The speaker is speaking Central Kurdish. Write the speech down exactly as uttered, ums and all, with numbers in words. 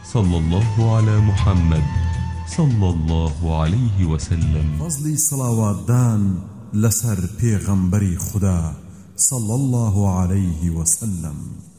صلى الله على محمد صلى الله عليه وسلم. فضلی صلوات دان لسر پیغمبری خدا صلى الله عليه وسلم.